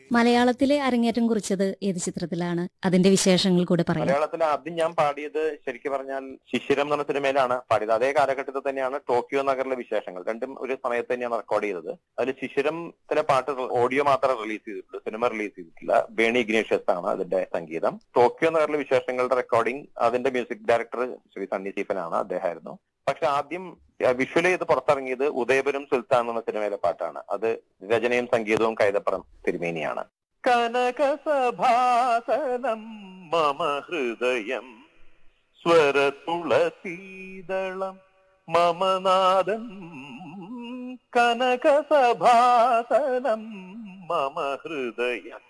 മലയാളത്തിലെ അരങ്ങേറ്റം കുറിച്ചത് ഏത് ചിത്രത്തിലാണ്? അതിന്റെ വിശേഷങ്ങൾ കൂടെ പറയാം. മലയാളത്തിൽ ആദ്യം ഞാൻ പാടിയത് ശരിക്കും പറഞ്ഞാൽ ശിശിരം എന്ന് പറഞ്ഞ സിനിമയിലാണ് പാടിയത്. അതേ കാലഘട്ടത്തിൽ തന്നെയാണ് ടോക്കിയോ നഗറിലെ വിശേഷങ്ങൾ, രണ്ടും ഒരു സമയത്ത് തന്നെയാണ് റെക്കോർഡ് ചെയ്തത്. അതിൽ ശിശിരത്തിലെ പാട്ട് ഓഡിയോ മാത്രമേ റിലീസ് ചെയ്തിട്ടുള്ളൂ, സിനിമ റിലീസ് ചെയ്തിട്ടില്ല. ബേണി ഇഗ്നേഷ്യസ് ആണ് അതിന്റെ സംഗീതം. ടോക്കിയോ നഗറിലെ വിശേഷങ്ങളുടെ റെക്കോർഡിംഗ് അതിന്റെ മ്യൂസിക് ഡയറക്ടർ ശ്രീ സണ്ണി സ്റ്റീഫനാണ്, അദ്ദേഹമായിരുന്നു. പക്ഷെ ആദ്യം വിഷ്വൽ ചെയ്ത് പുറത്തിറങ്ങിയത് ഉദയപുരം സുൽത്താൻ എന്ന സിനിമയിലെ പാട്ടാണ്. അത് രചനയും സംഗീതവും കൈതപ്പുറം തിരുമേനിയാണ്. കനകസഭാസനം മമ ഹൃദയം സ്വരതുളസീദളം മമനാദം, കനകസഭാസനം മമ ഹൃദയം